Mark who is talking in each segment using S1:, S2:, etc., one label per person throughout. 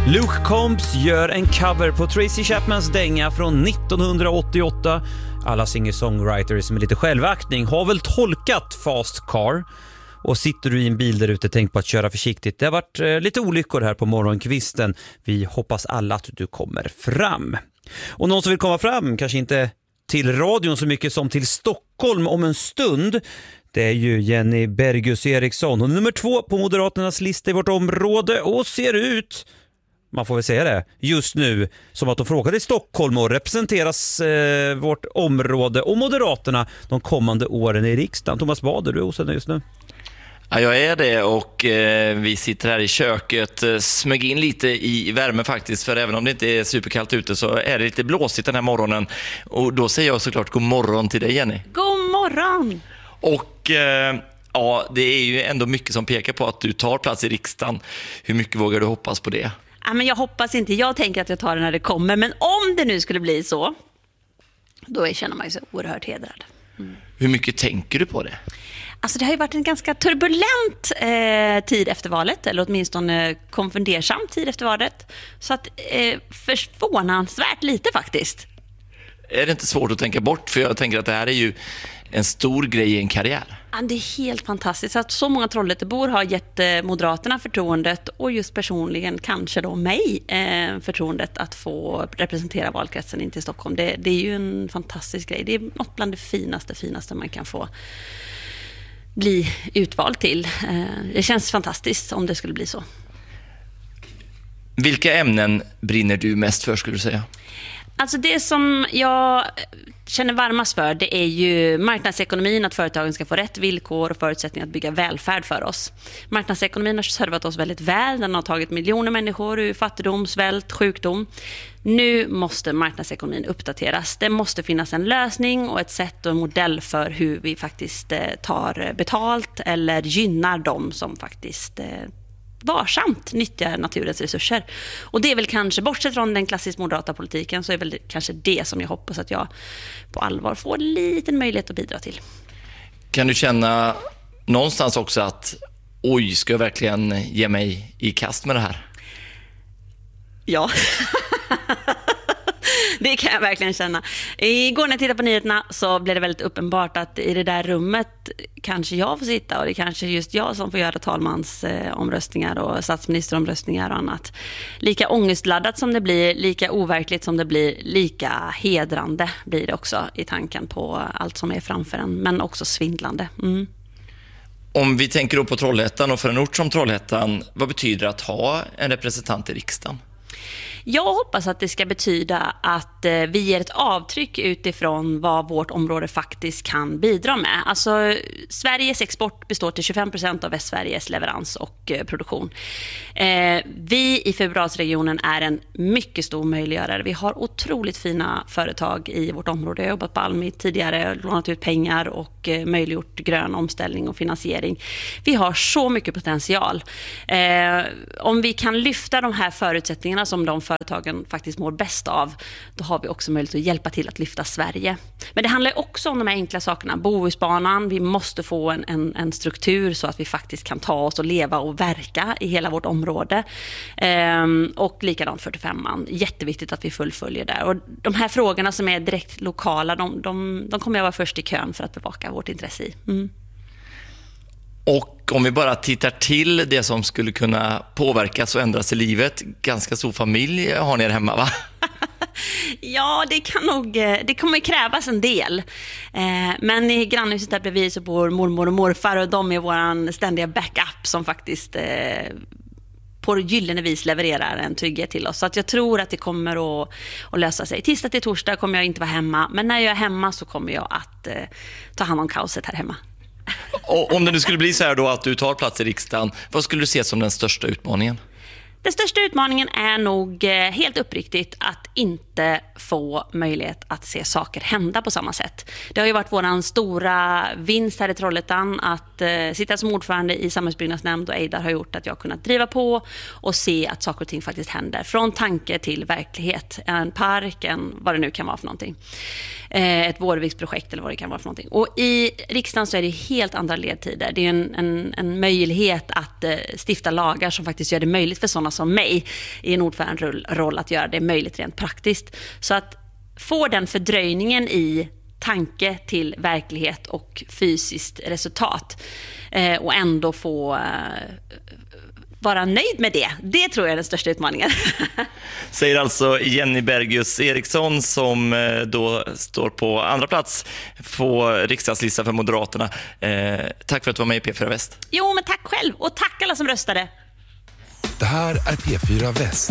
S1: Luke Combs gör en cover på Tracy Chapmans dänga från 1988. Alla singer-songwriters med lite självaktning har väl tolkat Fast Car. Och sitter du i en bil där ute, tänk på att köra försiktigt. Det har varit lite olyckor här på morgonkvisten. Vi hoppas alla att du kommer fram. Och någon som vill komma fram, kanske inte till radion så mycket som till Stockholm om en stund. Det är ju Jenny Bergus Eriksson. Hon är nummer 2 på Moderaternas lista i vårt område och ser ut, man får väl säga det, just nu som att de frågade i Stockholm och representeras vårt område och Moderaterna de kommande åren i riksdagen. Thomas Bader, du är osäker just nu?
S2: Ja, jag är det och vi sitter här i köket, smög in lite i värme faktiskt, för även om det inte är superkallt ute så är det lite blåsigt den här morgonen. Och då säger jag såklart god morgon till dig, Jenny.
S3: God morgon!
S2: Och ja, det är ju ändå mycket som pekar på att du tar plats i riksdagen. Hur mycket vågar du hoppas på det?
S3: Ja, men jag hoppas inte, jag tänker att jag tar det när det kommer. Men om det nu skulle bli så, då känner man sig så oerhört hedrad.
S2: Hur mycket tänker du på det?
S3: Alltså det har ju varit en ganska turbulent tid efter valet, eller åtminstone konfundersam tid efter valet. Så att förvånansvärt lite faktiskt.
S2: Är det inte svårt att tänka bort? För jag tänker att det här är ju en stor grej i en karriär.
S3: Ja, det är helt fantastiskt att så många Trollhättebor har gett Moderaterna förtroendet och just personligen kanske då mig förtroendet att få representera valkretsen in till Stockholm. Det är ju en fantastisk grej. Det är något bland det finaste man kan få bli utvald till. Det känns fantastiskt om det skulle bli så.
S2: Vilka ämnen brinner du mest för, skulle du säga?
S3: Alltså det som jag känner varmast för, det är ju marknadsekonomin, att företagen ska få rätt villkor och förutsättningar att bygga välfärd för oss. Marknadsekonomin har servat oss väldigt väl. Den har tagit miljoner människor ur fattigdom, svält, sjukdom. Nu måste marknadsekonomin uppdateras. Det måste finnas en lösning och ett sätt och en modell för hur vi faktiskt tar betalt eller gynnar dem som faktiskt varsamt nyttjar naturens resurser. Och det är väl kanske, bortsett från den klassiskt moderata politiken, så är väl kanske det som jag hoppas att jag på allvar får en liten möjlighet att bidra till. Kan
S2: du känna någonstans också att oj, ska jag verkligen ge mig i kast med det här?
S3: Ja. Det kan jag verkligen känna. Igår när jag tittade på nyheterna så blev det väldigt uppenbart att i det där rummet kanske jag får sitta och det är kanske just jag som får göra talmansomröstningar och statsministeromröstningar och annat. Lika ångestladdat som det blir, lika overkligt som det blir, lika hedrande blir det också i tanken på allt som är framför en, men också svindlande.
S2: Om vi tänker då på Trollhättan och för en ort som Trollhättan, vad betyder det att ha en representant i riksdagen?
S3: Jag hoppas att det ska betyda att vi ger ett avtryck utifrån vad vårt område faktiskt kan bidra med. Alltså, Sveriges export består till 25% av Västsveriges leverans och produktion. Vi i Februalsregionen är en mycket stor möjliggörare. Vi har otroligt fina företag i vårt område. Jag har jobbat på Almi tidigare, lånat ut pengar och möjliggjort grön omställning och finansiering. Vi har så mycket potential. Om vi kan lyfta de här förutsättningarna som de företagen faktiskt mår bäst av, då har vi också möjlighet att hjälpa till att lyfta Sverige. Men det handlar också om de här enkla sakerna. Bohusbanan, vi måste få en struktur så att vi faktiskt kan ta oss och leva och verka i hela vårt område. Och likadant 45an. Jätteviktigt att vi fullföljer där. Och de här frågorna som är direkt lokala, de kommer jag vara först i kön för att bevaka vårt intresse i.
S2: Och om vi bara tittar till det som skulle kunna påverkas och ändras i livet, ganska stor familj har ni här hemma, va?
S3: Ja, det kommer krävas en del. Men i grannhuset där bredvid så bor mormor och morfar och de är våran ständiga backup som faktiskt på gyllene vis levererar en trygghet till oss. Så att jag tror att det kommer att lösa sig. Tisdag till torsdag kommer jag inte vara hemma, men när jag är hemma så kommer jag att ta hand om kaoset här hemma.
S2: Och om det nu skulle bli så här då att du tar plats i riksdagen, vad skulle du se som den största utmaningen?
S3: Den största utmaningen är nog helt uppriktigt att inte få möjlighet att se saker hända på samma sätt. Det har ju varit våran stora vinst här i Trollhättan att sitta som ordförande i samhällsbyggnadsnämnd och Eidar har gjort att jag har kunnat driva på och se att saker och ting faktiskt händer. Från tanke till verklighet. En park, vad det nu kan vara för någonting. Ett Vårviksprojekt eller vad det kan vara för någonting. Och i riksdagen så är det helt andra ledtider. Det är en möjlighet att stifta lagar som faktiskt gör det möjligt för sådana som mig i en ordföranderoll att göra det möjligt rent praktiskt. Så att få den fördröjningen i tanke till verklighet och fysiskt resultat och ändå få vara nöjd med det. Det tror jag är den största utmaningen.
S2: Säger alltså Jenny Bergius Eriksson som då står på andra plats på riksdagslistan för Moderaterna. Tack för att du var med i P4 Väst.
S3: Jo, men tack själv och tack alla som röstade.
S4: Det här är P4 Väst.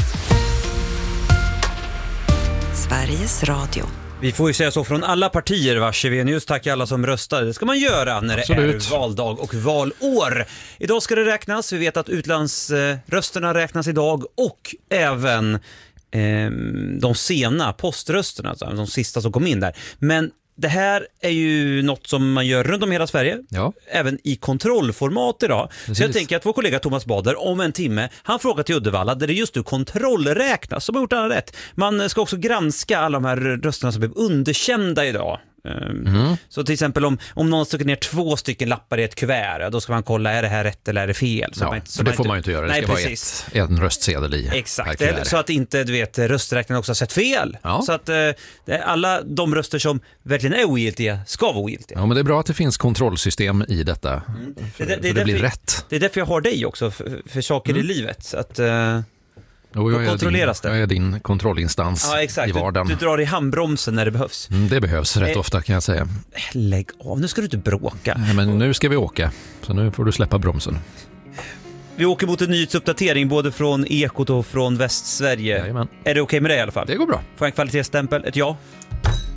S5: Sveriges Radio.
S1: Vi får ju säga så från alla partier, va? Chevenius, tack alla som röstar. Det ska man göra när
S6: Absolut.
S1: Det är valdag och valår. Idag ska det räknas. Vi vet att utlandsrösterna räknas idag och även de sena poströsterna, alltså de sista som kom in där. Men det här är ju något som man gör runt om hela Sverige, även i kontrollformat idag. Precis. Så jag tänker att vår kollega Thomas Bader om en timme, han frågar till Uddevalla där det just nu kontrollräknas, som har gjort alla rätt. Man ska också granska alla de här rösterna som blev underkända idag. Så till exempel om någon stycker ner 2 stycken lappar i ett kuvert, då ska man kolla, är det här rätt eller är det fel? Så
S6: för det får man ju inte göra, det ska vara en röstsedel i.
S1: Exakt, så att inte rösträkningen också har sett fel. Så att alla de röster som verkligen är ogiltiga ska vara ogiltiga.
S6: Ja, men det är bra att det finns kontrollsystem i detta. Det blir rätt.
S1: Det är därför jag har dig också, för saker i livet. Så att
S6: jag är din kontrollinstans i vardagen.
S1: Du drar i handbromsen när det behövs.
S6: Det behövs rätt ofta, kan jag säga.
S1: Lägg av, nu ska du inte bråka.
S6: Nej, men nu ska vi åka, så nu får du släppa bromsen.
S1: Vi åker mot en nyhetsuppdatering både från Ekot och från Västsverige.
S6: Jajamän.
S1: Är det okej med det i alla fall?
S6: Det går bra.
S1: Får jag en kvalitetsstämpel? Ett ja?